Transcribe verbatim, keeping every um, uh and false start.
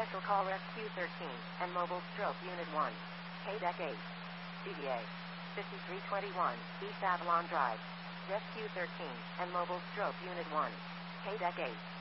Special Call Rescue thirteen, and Mobile Stroke Unit one. K D E C eight. D V A. fifty-three twenty-one, East Avalon Drive. Rescue thirteen, and Mobile Stroke Unit one. K D E C eight.